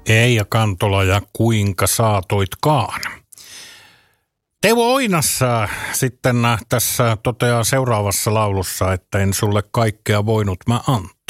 Eija Kantola ja kuinka saatoitkaan. Teuvo Oinas sitten tässä toteaa seuraavassa laulussa, että en sulle kaikkea voinut mä antaa.